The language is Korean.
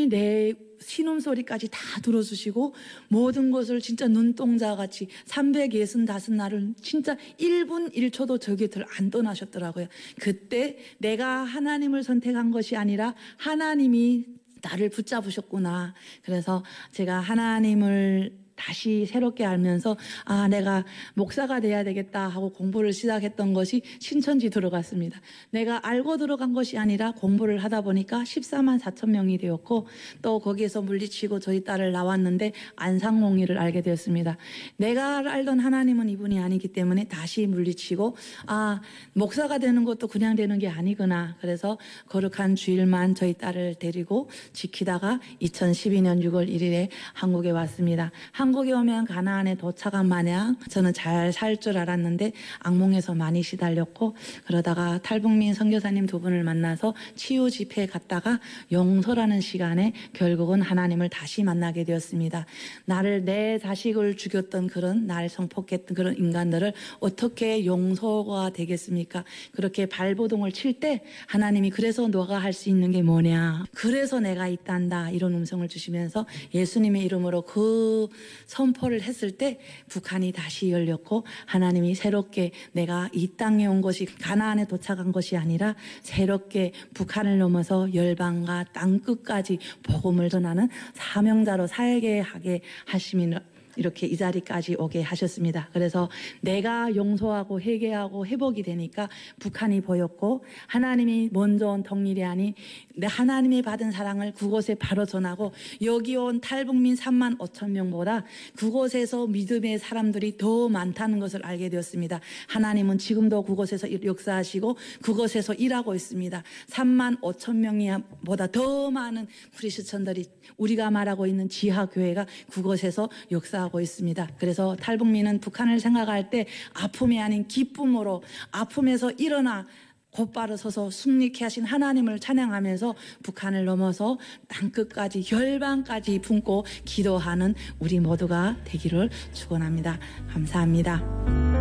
하나님이 내 신음소리까지 다 들어주시고 모든 것을 진짜 눈동자같이 365날을 진짜 1분 1초도 저 곁을 안 떠나셨더라고요. 그때 내가 하나님을 선택한 것이 아니라 하나님이 나를 붙잡으셨구나. 그래서 제가 하나님을 다시 새롭게 알면서 내가 목사가 돼야 되겠다 하고 공부를 시작했던 것이 신천지 들어갔습니다. 내가 알고 들어간 것이 아니라 공부를 하다 보니까 14만 4천 명이 되었고 또 거기에서 물리치고 저희 딸을 나왔는데 안상홍이를 알게 되었습니다. 내가 알던 하나님은 이분이 아니기 때문에 다시 물리치고 목사가 되는 것도 그냥 되는 게 아니구나. 그래서 거룩한 주일만 저희 딸을 데리고 지키다가 2012년 6월 1일에 한국에 왔습니다. 한국에 오면 가나안에 도착한 마냥 저는 잘 살 줄 알았는데 악몽에서 많이 시달렸고 그러다가 탈북민 선교사님 두 분을 만나서 치유 집회에 갔다가 용서라는 시간에 결국은 하나님을 다시 만나게 되었습니다. 나를 내 자식을 죽였던 그런 날 성폭했던 그런 인간들을 어떻게 용서가 되겠습니까? 그렇게 발버둥을 칠 때 하나님이 그래서 너가 할 수 있는 게 뭐냐? 그래서 내가 있단다. 이런 음성을 주시면서 예수님의 이름으로 그 선포를 했을 때 북한이 다시 열렸고 하나님이 새롭게 내가 이 땅에 온 것이 가나안에 도착한 것이 아니라 새롭게 북한을 넘어서 열방과 땅 끝까지 복음을 전하는 사명자로 살게 하게 하시면 이렇게 이 자리까지 오게 하셨습니다. 그래서 내가 용서하고 회개하고 회복이 되니까 북한이 보였고 하나님이 먼저 온 통일이 아닌 하나님이 받은 사랑을 그곳에 바로 전하고 여기 온 탈북민 3만 5천 명보다 그곳에서 믿음의 사람들이 더 많다는 것을 알게 되었습니다. 하나님은 지금도 그곳에서 역사하시고 그곳에서 일하고 있습니다. 3만 5천 명보다 더 많은 크리스천들이 우리가 말하고 있는 지하교회가 그곳에서 역사하고 있습니다. 그래서 탈북민은 북한을 생각할 때 아픔이 아닌 기쁨으로 아픔에서 일어나 곧바로 서서 승리케 하신 하나님을 찬양하면서 북한을 넘어서 땅끝까지 열방까지 품고 기도하는 우리 모두가 되기를 축원합니다. 감사합니다.